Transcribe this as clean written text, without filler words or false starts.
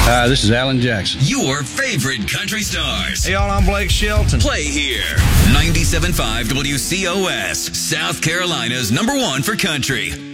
Hi, this is Alan Jackson. Your favorite country stars. Hey, y'all, I'm Blake Shelton. Play here. 97.5 WCOS, South Carolina's #1 for country.